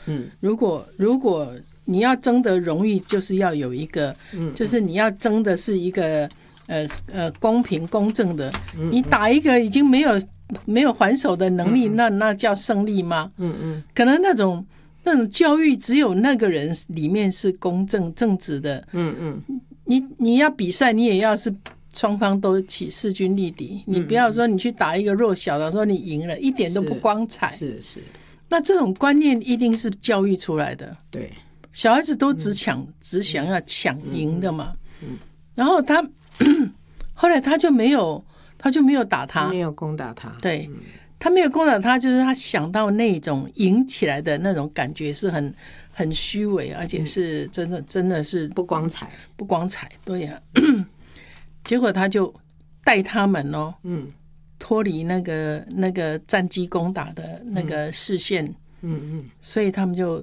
如果你要争得荣誉，就是要有一个，就是你要争的是一个公平公正的。你打一个已经没有还手的能力，那叫胜利吗？可能那种教育只有那个人里面是公正正直的。你要比赛，你也要是双方都起势均力敌。你不要说你去打一个弱小的，说你赢了，一点都不光彩。 是。 那这种观念一定是教育出来的。 对， 小孩子都只想要抢赢的嘛。然后后来他就没有打他， 没有攻打他。 对，他没有攻打他，就是他想到那种赢起来的那种感觉是很虚伪，而且是真的是不光彩。 对呀。结果他就带他们脱离那个战机攻打的那个视线。所以他们就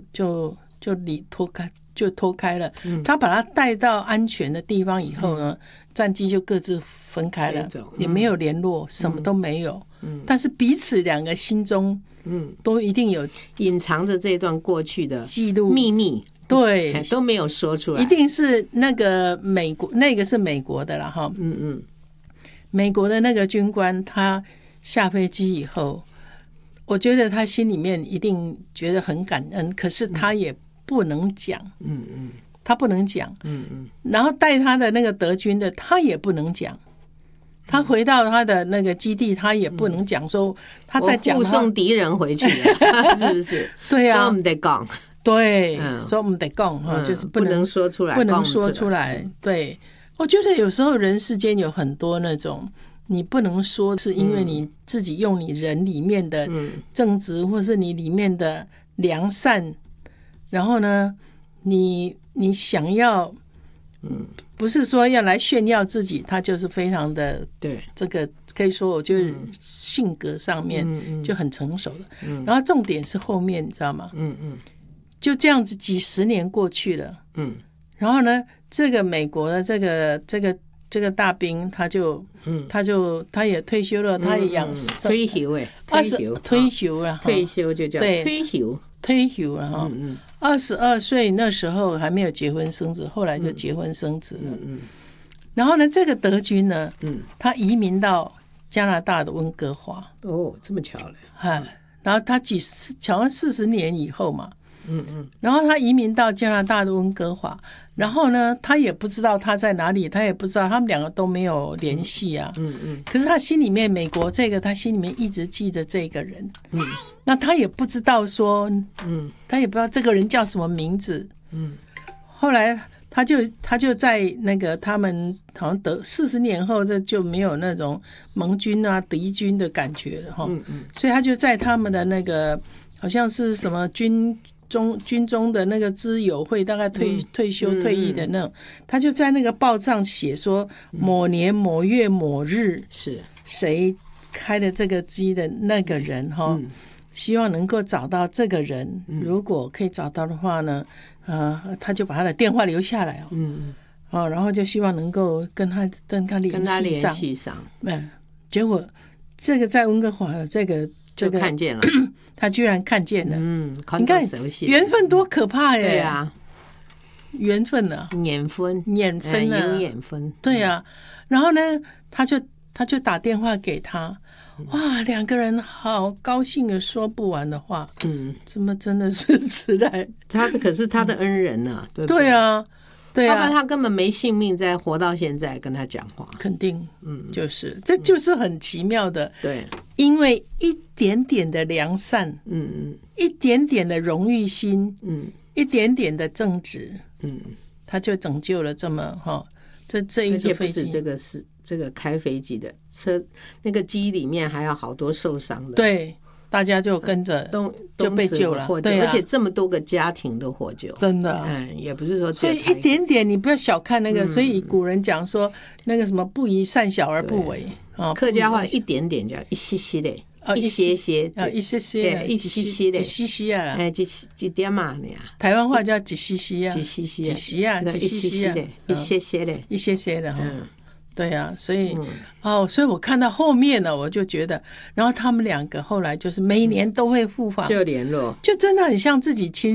脱开了。他把他带到安全的地方以后呢，战机就各自分开了，也没有联络，什么都没有。但是彼此两个心中都一定有隐藏着这段过去的记录秘密。 对， 都没有说出来。 一定是那个美国，那个是美国的啦哈。美国的那个军官，他下飞机以后，我觉得他心里面一定觉得很感恩，可是他也不能讲。他不能讲。然后带他的那个德军的，他也不能讲。他回到他的那个基地，他也不能讲说他在讲护送敌人回去了，是不是？ 对啊， 所以我们得讲。 对，所以我们得讲，就是不能说出来， 不能说出来。对，我觉得有时候人世间有很多那种你不能说，是因为你自己用你人里面的正直，或是你里面的良善，然后呢，你想要，不是说要来炫耀自己，他就是非常的，对，这个可以说我觉得性格上面就很成熟的。然后重点是后面，你知道吗？就这样子几十年过去了。然后呢，这个美国的这个大兵，他也退休了，他也养退休了，退休就叫退休了哈。22岁那时候还没有结婚生子，后来就结婚生子了。然后呢，这个德军呢，他移民到加拿大的温哥华。 这么巧了。 然后他好像40年以后嘛。然后他移民到加拿大的温哥华，然后呢，他也不知道他在哪里，他也不知道，他们两个都没有联系啊。可是他心里面美国这个，他心里面一直记着这个人。那他也不知道说，他也不知道这个人叫什么名字。后来他就在那个他们好像40年后，这就没有那种盟军啊敌军的感觉了哈。所以他就在他们的那个好像是什么军中的那个知友会，大概退休退役的那种，他就在那个报上写说，某年某月某日是谁开的这个机的那个人哈，希望能够找到这个人，如果可以找到的话呢，他就把他的电话留下来然后就希望能够跟他联系上。结果这个在温哥华的这个看见了。 他居然看见了。 你看缘分多可怕耶。 对啊， 缘分啊， 缘分啊，有缘分。 对啊，然后呢，他就打电话给他。哇，两个人好高兴的说不完的话。怎么真的是实在， 他可是他的恩人啊。 对啊，对啊， 要不然他根本没性命再活到现在跟他讲话。 肯定。这就是很奇妙的。 对， 因为一点点的良善，一点点的荣誉心，一点点的正直，他就拯救了这么这一个飞机。 不止这个开飞机的车，那个机里面还有好多受伤的。 对，大家就跟着就被救了。对啊， 而且这么多个家庭的获救， 真的。 也不是说所以一点点，你不要小看那个。所以古人讲说，那个什么不宜善小而不为。 客家话一点点叫一些些的。一些些的，一些些的，一些些啊， 几点嘛呢？ 台湾话叫几些些啊， 几些些， 几些啊，几些些的， 一些些的， 一些些的哈。对啊，所以所以我看到后面呢，我就觉得，然后他们两个后来就是每年都会复访， 就联络， 就真的很像自己亲